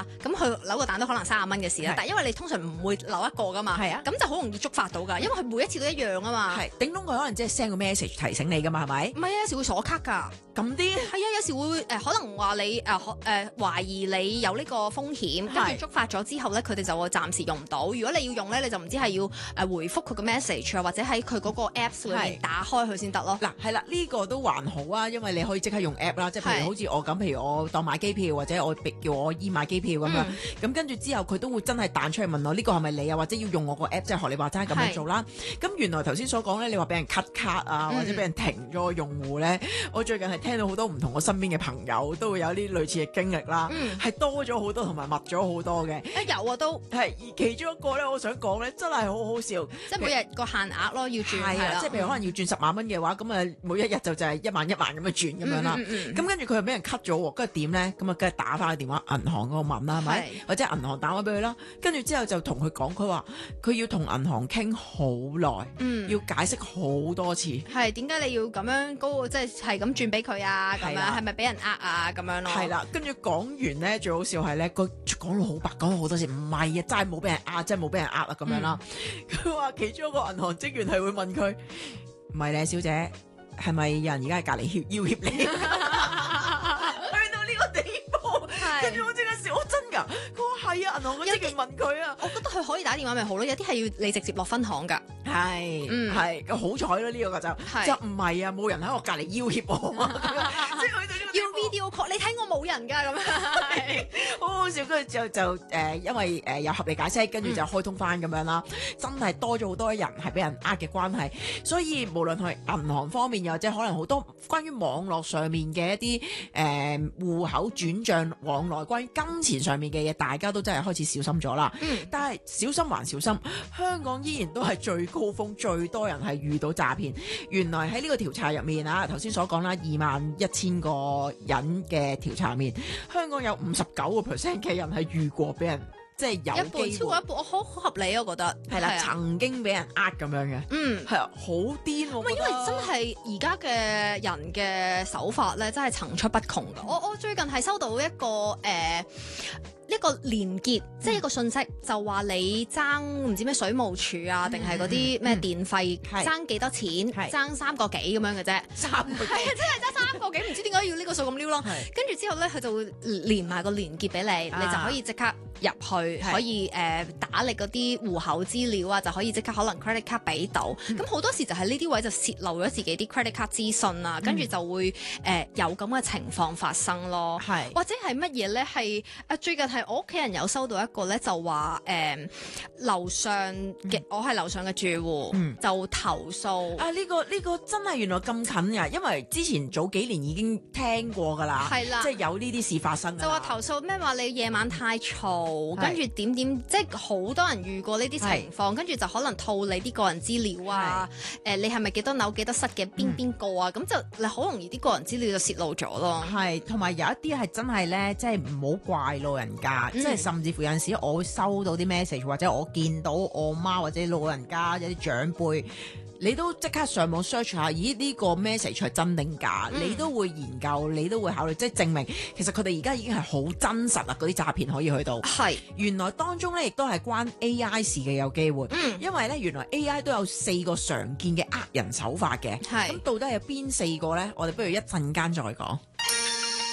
啦，咁佢扭個蛋都可能30蚊嘅事啦，但係因為你通常唔會扭一個噶嘛，咁就好容易觸發到㗎，因為佢每一次都一樣啊嘛。 係頂籠佢可能即係 send 個 message 提醒你㗎嘛，係咪？ 唔係啊，有時會鎖卡㗎。 咁啲係啊，有時會可能話你懷疑你有呢個風險，跟住觸發咗之後咧，佢哋就會暫時用唔到。如果你要用咧，你就唔知係要回覆佢個 message 啊，或者喺佢嗰個 apps 裏面打開佢先得咯。 嗱係啦，呢個都還好啊，因為你可以即刻用 app 啦，即係譬如好似我咁，譬如我當買機票或者我叫我姨買機票咁樣，咁跟住之後佢都會真係彈出嚟問我呢個係咪你啊，或者要用我個 app，即係學你話齋咁樣做啦。咁原來頭先所講咧，你話俾人 cut 卡啊，或者俾人停咗個用戶咧，我最近係聽到好多唔同我身邊嘅朋友都會有啲類似嘅經歷啦，係多咗好多同埋密咗好多嘅。 有啊都係，而其中一個咧，我想講咧，真係好好笑， 即係每日個限額咯，要轉係啊，即係譬如可能要轉10萬蚊嘅話，咁啊每一日就係1萬1萬咁樣轉咁樣啦。咁跟住佢又俾人 cut 咗喎，跟住點咧？咁啊梗係打翻個電話銀行嗰個問啦，係咪？或者銀行打翻俾佢啦。跟住之後就同佢講，佢話佢要同銀行傾好耐，要解釋好多次。 係點解你要咁樣即係咁轉俾佢啊？咁樣係咪俾人啊？咁樣咯。 係啦，跟住講完咧，最好笑係咧，佢講到好白，講到好多次，唔係啊，真係冇俾人真係冇俾人啦咁樣啦。佢話其中一個銀行職員係會問佢，唔係咧，小姐，係咪有人而家喺隔離要挾你？去到呢個地步，跟住我即刻笑，真㗎？佢話係啊，銀行嘅職員問佢啊。 我覺得佢可以打電話咪好咯，有啲係要你直接落分行㗎。 係好彩咯，呢個就唔係啊，冇人喺我隔離要挾我啊，即係去到呢個要 video call，你睇我冇人㗎咁樣， 好好笑。跟住就因為有合理解釋，跟住就開通翻咁樣啦。真係多咗好多人係俾人嘅關係，所以無論係銀行方面，又或者可能好多關於網絡上面嘅一啲戶口轉帳往來，關於金錢上面嘅嘢，大家都真係開始小心咗啦。但係小心還小心，香港依然都係最高峰，最多人係遇到詐騙。原來喺呢個調查入面啊，頭先所講啦，21,000個人嘅調查入面，香港有59% 嘅人係遇過俾人即係有機會超過一半，我好合理啊，我覺得係啦，曾經俾人咁樣嘅，係啊，好癲喎！ 因為真係而家嘅人嘅手法咧，真係層出不窮噶。我最近係收到一個一個連結，即係一個信息，就話你爭唔知咩水務署啊，定係嗰啲咩電費爭幾多錢，爭3個幾咁樣嘅啫，3個幾係啊，真係爭3個幾，唔知點解要呢個數咁撩咯。跟住之後咧，佢就會連埋個連結俾你，你就可以即刻入去，可以打你嗰啲戶口資料啊，就可以即刻可能 credit card 俾到。咁好多時就喺呢啲位就泄漏咗自己啲 credit card 資訊啊，跟住就會有咁嘅情況發生咯。或者係乜嘢咧？係最近係我屋企人有收到一個咧，就話樓上嘅我係樓上嘅住戶，就投訴啊！呢個真係原來咁近呀，因為之前早幾年已經聽過㗎啦， 係啦， 即係有呢啲事發生。 就話投訴咩話你夜晚太嘈，跟住點，即係好多人遇過呢啲情況，跟住就可能套你啲個人資料啊，你係咪幾多樓幾多室嘅邊個啊？咁就你好容易啲個人資料就泄露咗咯。 係，同埋有一啲係真係咧，即係唔好怪老人家，即係甚至乎有陣時我會收到啲 message，或者我見到我媽或者老人家有啲長輩，你都即刻上網 search 下，咦呢個 message 係真定假？你都會研究，你都會考慮，即係證明其實佢哋而家已經係好真實啦，嗰啲詐騙可以去到。係原來當中咧亦都係關 AI 事嘅有機會，因為咧原來 AI 都有4個常見嘅人手法嘅。咁到底係邊4個咧？我哋不如一陣間再講。